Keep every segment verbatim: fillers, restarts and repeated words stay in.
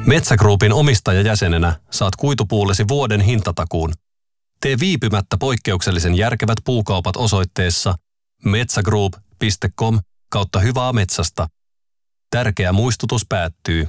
Metsä Groupin omistajajäsenenä saat kuitupuullesi vuoden hintatakuun. Tee viipymättä poikkeuksellisen järkevät puukaupat osoitteessa metsägroup piste com kautta hyvää metsästä. Tärkeä muistutus päättyy.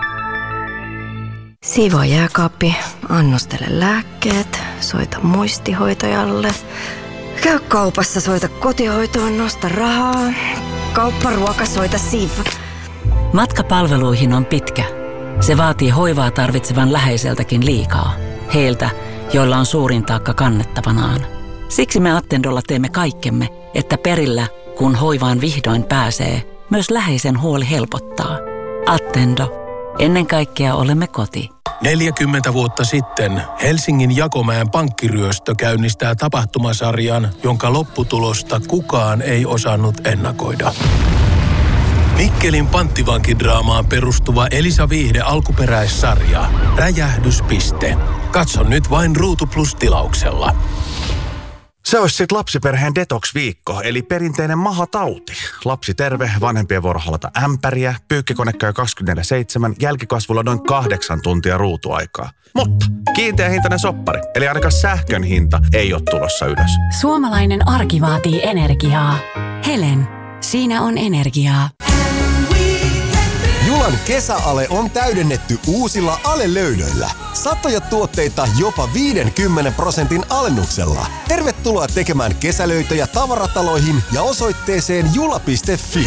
Siivoo jääkaappi, annostele lääkkeet, soita muistihoitajalle. Käy kaupassa, soita kotihoitoon, nosta rahaa. Kaupparuoka, soita Siv. Matka palveluihin on pitkä. Se vaatii hoivaa tarvitsevan läheiseltäkin liikaa. Heiltä, joilla on suurin taakka kannettavanaan. Siksi me Attendolla teemme kaikkemme, että perillä, kun hoivaan vihdoin pääsee, myös läheisen huoli helpottaa. Attendo. Ennen kaikkea olemme koti. neljäkymmentä vuotta sitten Helsingin Jakomäen pankkiryöstö käynnistää tapahtumasarjan, jonka lopputulosta kukaan ei osannut ennakoida. Mikkelin panttivankidraamaan perustuva Elisa Viihde alkuperäissarja. Räjähdyspiste. Katso nyt vain Ruutu Plus-tilauksella. Se olisi sitten lapsiperheen detox-viikko, eli perinteinen mahatauti. Lapsi terve, vanhempien vuoro halata ämpäriä, pyykkikone käy kaksikymmentäneljä seitsemän, jälkikasvulla noin kahdeksan tuntia ruutuaikaa. Mutta kiinteä hintainen soppari, eli ainakaan sähkön hinta ei ole tulossa ylös. Suomalainen arki vaatii energiaa. Helen, siinä on energiaa. Julan kesäale on täydennetty uusilla alelöydöillä. Satoja tuotteita jopa viidenkymmenen prosentin alennuksella. Tervetuloa tekemään kesälöitöjä tavarataloihin ja osoitteeseen jula piste fi.